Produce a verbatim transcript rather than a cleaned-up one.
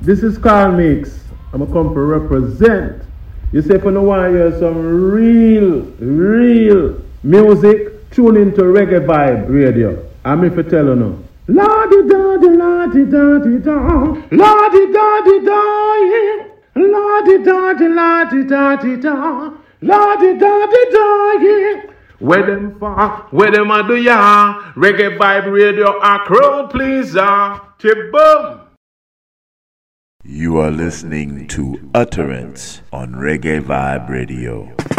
This is Carl Mix. I'm a come to represent. You say if you don't want to hear some real, real music, tune into Reggae Vibe Radio. I'm if you tell you now. La-di-da-di, la-di-da-di-da, la-di-da-di-da, yeah. La-di-da-di, la-di-da-di-da, la-di-da-di-da, yeah. Where them far, where them a do ya? Reggae Vibe Radio, a crowd pleaser. Chip-boom. You are listening to Utterance on Reggae Vibe Radio.